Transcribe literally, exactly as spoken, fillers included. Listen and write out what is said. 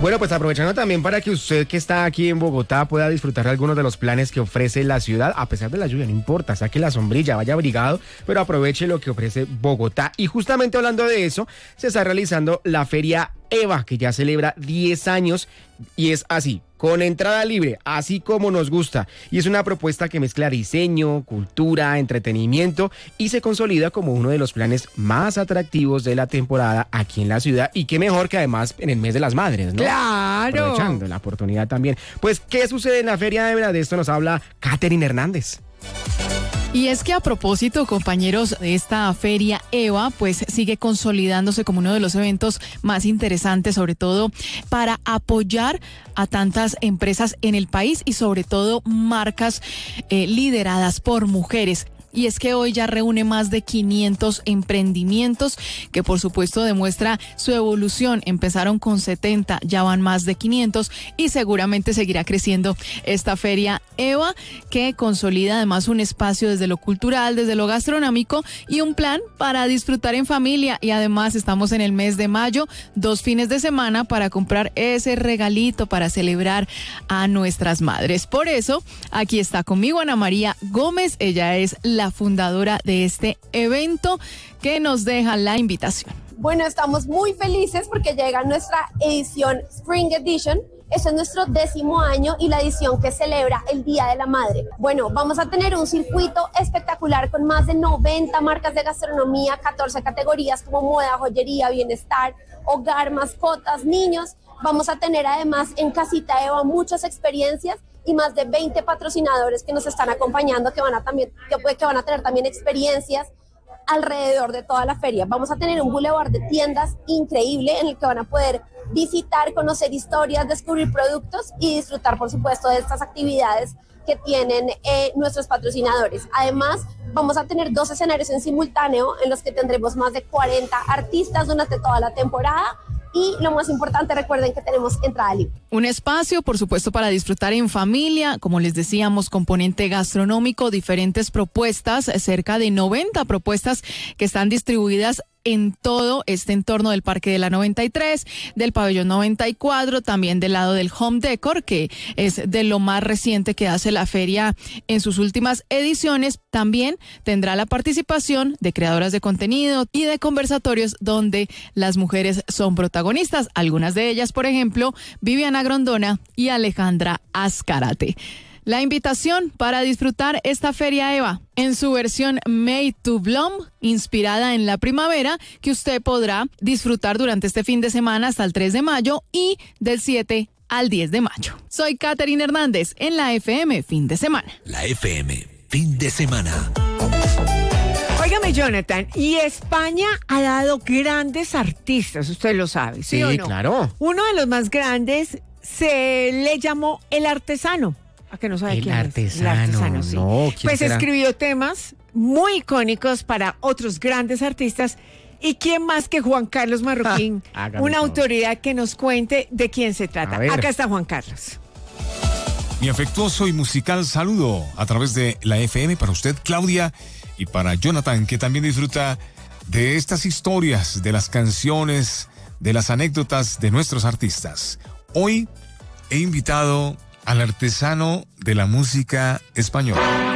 Bueno, pues aprovechando también para que usted que está aquí en Bogotá pueda disfrutar de algunos de los planes que ofrece la ciudad, a pesar de la lluvia, no importa, saque la sombrilla, vaya abrigado, pero aproveche lo que ofrece Bogotá. Y justamente hablando de eso, se está realizando la Feria EVA, que ya celebra diez años y es así, con entrada libre, así como nos gusta. Y es una propuesta que mezcla diseño, cultura, entretenimiento y se consolida como uno de los planes más atractivos de la temporada aquí en la ciudad. Y qué mejor que además en el mes de las madres, ¿no? ¡Claro! Aprovechando la oportunidad también. Pues, ¿qué sucede en la Feria EVA? De esto nos habla Katherine Hernández. Y es que a propósito, compañeros, de esta Feria EVA, pues sigue consolidándose como uno de los eventos más interesantes, sobre todo para apoyar a tantas empresas en el país y sobre todo marcas eh, lideradas por mujeres. Y es que hoy ya reúne más de quinientos emprendimientos que por supuesto demuestra su evolución. Empezaron con setenta, ya van más de quinientos y seguramente seguirá creciendo esta Feria EVA, que consolida además un espacio desde lo cultural, desde lo gastronómico y un plan para disfrutar en familia. Y además estamos en el mes de mayo, dos fines de semana para comprar ese regalito para celebrar a nuestras madres. Por eso aquí está conmigo Ana María Gómez, ella es la la fundadora de este evento, que nos deja la invitación. Bueno, estamos muy felices porque llega nuestra edición Spring Edition. Este es nuestro décimo año y la edición que celebra el Día de la Madre. Bueno, vamos a tener un circuito espectacular con más de noventa marcas de gastronomía, catorce categorías como moda, joyería, bienestar, hogar, mascotas, niños. Vamos a tener además en Casita Eva muchas experiencias y más de veinte patrocinadores que nos están acompañando, que van a, también, que, que van a tener también experiencias alrededor de toda la feria. Vamos a tener un boulevard de tiendas increíble en el que van a poder visitar, conocer historias, descubrir productos y disfrutar, por supuesto, de estas actividades que tienen eh, nuestros patrocinadores. Además, vamos a tener dos escenarios en simultáneo en los que tendremos más de cuarenta artistas durante toda la temporada. Y lo más importante, recuerden que tenemos entrada libre. Un espacio, por supuesto, para disfrutar en familia, como les decíamos, componente gastronómico, diferentes propuestas, cerca de noventa propuestas que están distribuidas en todo este entorno del Parque de la noventa y tres, del Pabellón noventa y cuatro, también del lado del Home Decor, que es de lo más reciente que hace la feria en sus últimas ediciones. También tendrá la participación de creadoras de contenido y de conversatorios donde las mujeres son protagonistas. Algunas de ellas, por ejemplo, Viviana Grondona y Alejandra Azcárate. La invitación para disfrutar esta Feria EVA en su versión Made to Bloom, inspirada en la primavera, que usted podrá disfrutar durante este fin de semana hasta el tres de mayo y del siete al diez de mayo. Soy Katherine Hernández en la F M Fin de Semana. La F M Fin de Semana. Óigame, Jonathan, y España ha dado grandes artistas, usted lo sabe, ¿sí, Sí, o no? claro. Uno de los más grandes se le llamó El Artesano. ¿A que no sabe El quién artesano, es? El Artesano, sí. no, ¿quién Pues será? escribió temas muy icónicos para otros grandes artistas. ¿Y quién más que Juan Carlos Marroquín? Ja, hágame una favor. autoridad que nos cuente de quién se trata. A ver. Acá está Juan Carlos. Mi afectuoso y musical saludo a través de la F M para usted, Claudia, y para Jonathan, que también disfruta de estas historias, de las canciones, de las anécdotas de nuestros artistas. Hoy he invitado al artesano de la música española.